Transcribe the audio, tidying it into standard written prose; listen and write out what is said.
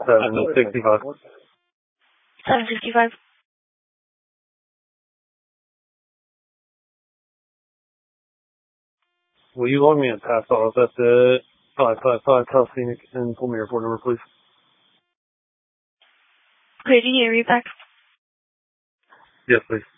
765. 765. Will you log me a pass off at the 555 South Phoenix and pull me your report number, please? Okay, do you need a read back? Yes, please.